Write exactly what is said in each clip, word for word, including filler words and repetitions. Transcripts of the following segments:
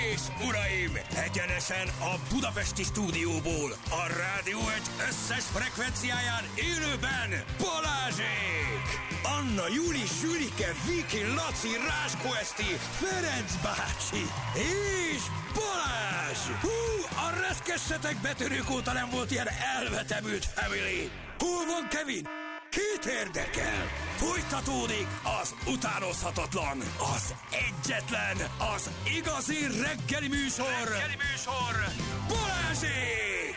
és uraim, egyenesen a budapesti stúdióból, a Rádió egy összes frekvenciáján élőben Balázsék! Anna, Júli, Zsülike, Viki, Laci, Ráskó Eszti, Ferenc bácsi és Balázs! Hú, a reszkessetek betörők óta nem volt ilyen elvetemült family! Hol van Kevin? Kit érdekel? Folytatódik az utánozhatatlan, az egyetlen, az igazi reggeli műsor, reggeli műsor, Balázsék!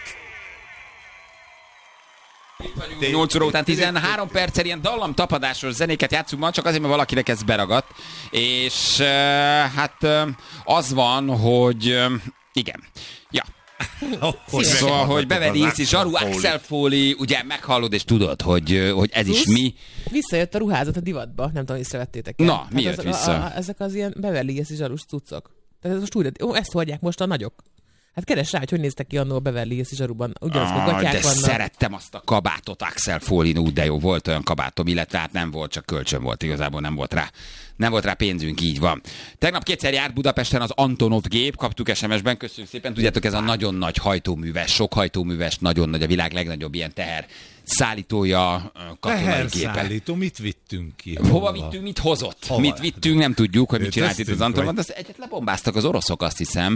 nyolc óra után tizenhárom perccel ilyen dallamtapadásos zenéket játszunk ma, csak azért, mert valakinek ez beragadt. És uh, hát uh, az van, hogy uh, igen, ja. Oh, szóval, hogy Beverly Hills és Zsaru Axel Foley, ugye meghallod és tudod, hogy, hogy ez is mi. Visszajött a ruházat a divatba, nem tudom, észrevettétek el. Na, mi jött az, vissza? A, a, ezek az ilyen Beverly Hills és Zsarus cuccok. Tehát ez most újra, ó, ezt hordják most a nagyok. Hát keres rá, hogy hogy néztek ki annól a Beverly Hills és Zsaruban. Ugyanazok ah, gatyák de vannak. Szerettem azt a kabátot Axel Foley, úgy de jó, volt olyan kabátom, illetve hát nem volt, csak kölcsön volt, igazából nem volt rá. Nem volt rá pénzünk, így van. Tegnap kétszer járt Budapesten az Antonov gép, kaptuk es em es-ben, köszönjük szépen. Tudjátok, ez a nagyon nagy hajtóműves, sok hajtóműves, nagyon nagy, a világ legnagyobb ilyen teher szállítója, katonai gépe. Teherszállító, mit vittünk ki? Hova, Hova vittünk, mit hozott? Hova? Mit vittünk, nem tudjuk, hogy mit csinált itt az Antonov, vagy... de egyet lebombáztak az oroszok, azt hiszem.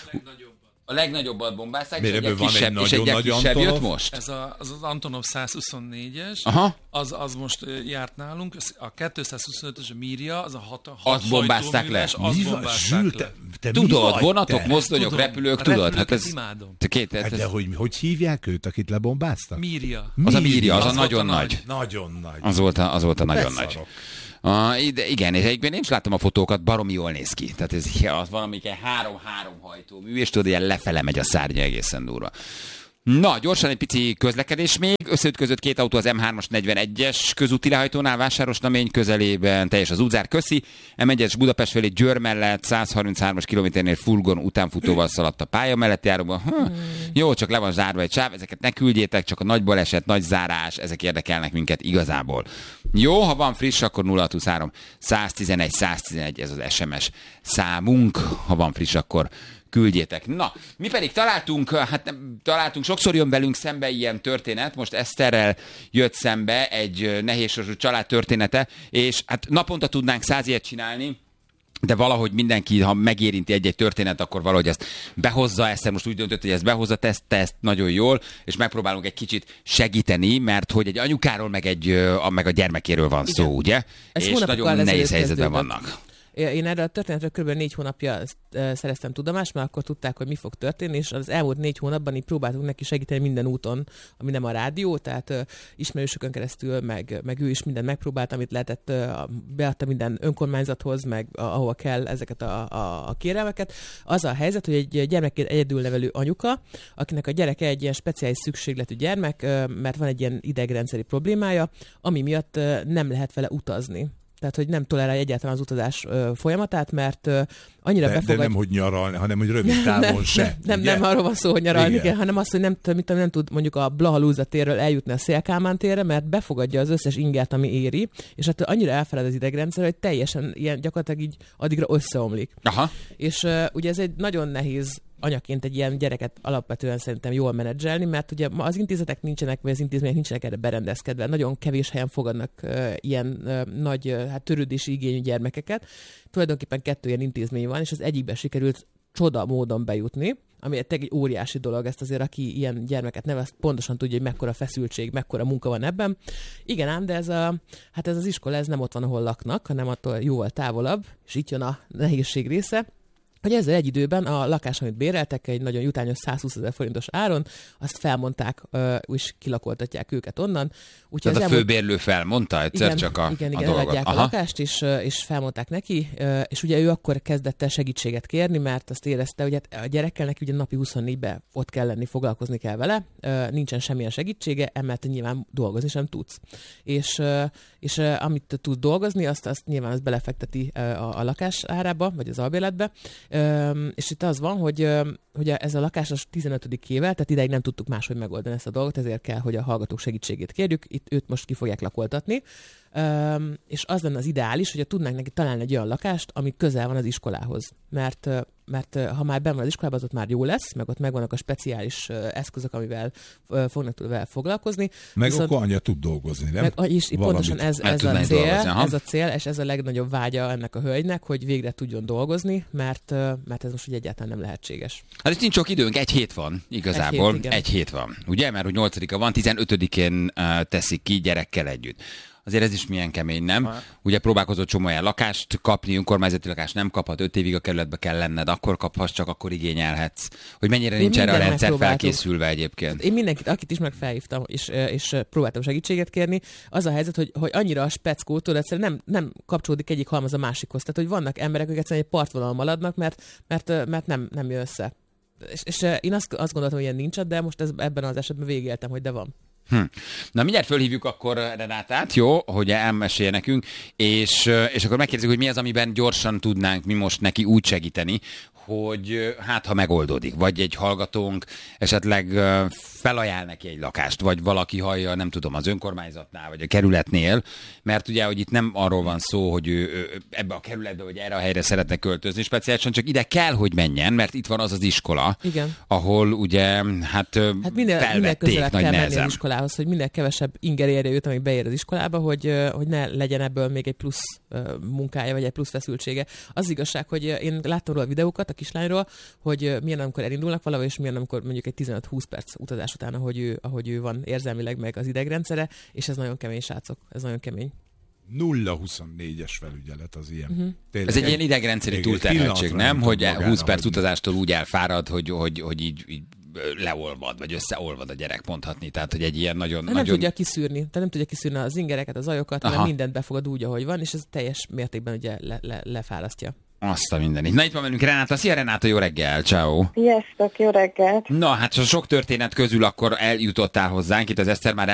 A legnagyobbat bombázták, és egy kisebb, és egy kisebb jött most? Ez a, az, az Antonov százhuszonnégyes, aha. Az, az most járt nálunk, a kétszázhuszonötös a Mirja, az a hat, hat azt bombázták le. Azt bombázták Zsül, le. te, te tudod, vonatok, te? mozdonyok, Tudom, repülők, tudod? Hát ez... imádom. Két, hát ez... de hogy, hogy hívják őt, akit lebombáztak? Mirja. Az a Mirja, az, az a nagyon nagy. nagy. Nagyon nagy. Az volt a, az volt a nagyon Beszarok. nagy. Uh, igen, és egyben én is láttam a fotókat, baromi jól néz ki. Tehát ez az valamik egy három-három hajtómű, és tudod, ilyen lefele megy a szárnya, egészen durva. Na, gyorsan egy pici közlekedés még. Összeütközött két autó az em hármas negyvenegyes közúti lehajtónál, Vásárosnamény közelében, teljes az útzár, köszi. em egyes Budapest felé Győr mellett százharminchárom kilométernél furgon utánfutóval szaladt a pálya mellett járóban. Hm, jó, csak le van zárva egy sáv, ezeket ne küldjétek, csak a nagy baleset, nagy zárás, ezek érdekelnek minket igazából. Jó, ha van friss, akkor nulla hat huszonhárom száztizenegy száztizenegy, ez az es em es számunk, ha van friss, akkor küldjétek. Na, mi pedig találtunk, hát nem, találtunk, sokszor jön velünk szembe ilyen történet, most Eszterrel jött szembe egy nehézsorsú család története, és hát naponta tudnánk száz ilyet csinálni, de valahogy mindenki, ha megérinti egy-egy történet, akkor valahogy ezt behozza, Eszter most úgy döntött, hogy ezt behozza, te ezt, te ezt nagyon jól, és megpróbálunk egy kicsit segíteni, mert hogy egy anyukáról, meg, egy, a, meg a gyermekéről van szó, igen. Ugye? Ez és nagyon nehéz helyzetben vannak. Én erre a történetről kb. négy hónapja szereztem tudomást, mert akkor tudták, hogy mi fog történni, és az elmúlt négy hónapban így próbáltunk neki segíteni minden úton, ami nem a rádió, tehát uh, ismerősökön keresztül, meg, meg ő is mindent megpróbált, amit lehetett, uh, beadta minden önkormányzathoz, meg uh, ahol kell ezeket a, a, a kérelmeket. Az a helyzet, hogy egy gyermekét egyedül nevelő anyuka, akinek a gyereke egy ilyen speciális szükségletű gyermek, uh, mert van egy ilyen idegrendszeri problémája, ami miatt uh, nem lehet vele utazni. Tehát, hogy nem tolerálja egyáltalán az utazás ö, folyamatát, mert ö, annyira de, befogadja... De nem, hogy nyaralni, hanem, hogy rövid távon nem, se. Nem, nem, nem arról van szó, hogy nyaralni kell, hanem azt, hogy nem, mit, nem tud mondjuk a Blahalúza térről eljutni a Szél-Kálmán térre, mert befogadja az összes ingert, ami éri, és hát annyira elfeled az idegrendszer, hogy teljesen ilyen gyakorlatilag így addigra összeomlik. Aha. És uh, ugye ez egy nagyon nehéz anyaként egy ilyen gyereket alapvetően szerintem jól menedzselni, mert ugye az intézetek nincsenek, vagy az intézmények nincsenek erre berendezkedve. Nagyon kevés helyen fogadnak uh, ilyen uh, nagy uh, hát törődési igényű gyermekeket. Tulajdonképpen kettő ilyen intézmény van, és az egyikbe sikerült csoda módon bejutni, ami egy óriási dolog, ezt azért, aki ilyen gyermeket nevez, pontosan tudja, hogy mekkora feszültség, mekkora munka van ebben. Igen ám, de ez, a, hát ez az iskola, ez nem ott van, ahol laknak, hanem attól jóval távolabb, és itt jön a nehézség része, hogy ezzel egy időben a lakás, amit béreltek, egy nagyon jutányos százhúszezer forintos áron, azt felmondták, és kilakoltatják őket onnan. Úgyhogy tehát a elmúlt... főbérlő felmondta egyszer igen, csak a, igen, a igen, dolgot. eladják Aha. a lakást, és, és felmondták neki, és ugye ő akkor kezdett el segítséget kérni, mert azt érezte, hogy hát a gyerekkel neki ugye napi huszonnégyben ott kell lenni, foglalkozni kell vele, nincsen semmilyen segítsége, emellett nyilván dolgozni sem tudsz. És, és amit tud dolgozni, azt, azt nyilván azt belefekteti a, a lakás árába, vagy az albérletbe. És itt az van, hogy, hogy ez a lakás az tizenötödikével, tehát ideig nem tudtuk máshogy megoldani ezt a dolgot, ezért kell, hogy a hallgatók segítségét kérjük. Itt őt most ki fogják lakoltatni. És az lenne az ideális, hogyha tudnánk neki találni egy olyan lakást, ami közel van az iskolához. Mert mert ha már benn van az iskolában, az ott már jó lesz, meg ott megvannak a speciális eszközök, amivel fognak tudni foglalkozni. Meg Viszont, akkor anya tud dolgozni, nem? Meg, is, pontosan ez, ez, a cél, dolgozni, ez a cél, és ez a legnagyobb vágya ennek a hölgynek, hogy végre tudjon dolgozni, mert, mert ez most ugye egyáltalán nem lehetséges. Hát itt nincs sok időnk, egy hét van igazából. Egy hét, egy hét van. Ugye, mert hogy nyolcadika van, tizenötödikén uh, teszik ki gyerekkel együtt. Azért ez is milyen kemény, nem? Ugye próbálkozott csomó olyan lakást kapni, önkormányzati lakást nem kaphat, öt évig a kerületbe kell lenned, akkor kaphatsz, csak akkor igényelhetsz. Hogy mennyire Én nincs erre a rendszer megpróbáltuk. felkészülve egyébként. Én mindenkit, akit is meg felhívtam, és, és próbáltam segítséget kérni, az a helyzet, hogy, hogy annyira a speckó, tudod, egyszerűen nem, nem kapcsolódik egyik halmaz a másikhoz. Tehát, hogy vannak emberek, akik egyszerűen egy partvonalon maradnak, mert, mert, mert nem, nem jön össze. És, és én azt, azt gondoltam, hogy ilyen nincs, de most ez, ebben az esetben végigéltem, hogy de van. Hm. Na mindjárt fölhívjuk akkor Renátát, jó, hogy elmesélje nekünk, és, és akkor megkérdezzük, hogy mi az, amiben gyorsan tudnánk mi most neki úgy segíteni, hogy hát ha megoldódik, vagy egy hallgatónk esetleg felajánl neki egy lakást, vagy valaki hallja, nem tudom, az önkormányzatnál, vagy a kerületnél, mert ugye, hogy itt nem arról van szó, hogy ő, ő ebbe a kerületbe, vagy erre a helyre szeretne költözni, speciálisan csak ide kell, hogy menjen, mert itt van az az iskola, igen. ahol ugye, hát, hát minél, felvették minél közelebb nagy kell menni nehezen. az iskolához, hogy minél kevesebb inger érje őt, amíg beér az iskolába, hogy, hogy ne legyen ebből még egy plusz munkája, vagy egy plusz feszültsége. Az igazság, hogy én láttam róla videókat a kislányról, hogy milyen, amikor elindulnak valahol, és milyen, amikor mondjuk egy tizenöt-húsz perc utazás után, ahogy ő, ahogy ő van érzelmileg, meg az idegrendszere, és ez nagyon kemény, srácok, ez nagyon kemény. nulla huszonnégyes felügyelet az ilyen. Uh-huh. Tényleg, Ez egy ilyen idegrendszeri túlterheltség, nem? Hogy húsz perc magára, utazástól úgy elfárad, hogy, hogy, hogy így, így leolvad, vagy összeolvad a gyerek, mondhatni. Tehát, hogy egy ilyen nagyon... Nem nagyon... tudja kiszűrni, tehát nem tudja kiszűrni az ingereket, az ajokat, mert mindent befogad úgy, ahogy van, és ez teljes mértékben ugye le, le, lefárasztja. Azt a mindenit. Na itt van velünk Renáta. Szia Renáta, jó reggel, ciao. Sziasztok, jó reggelt! Na hát a sok történet közül akkor eljutottál hozzánk, itt az Eszter már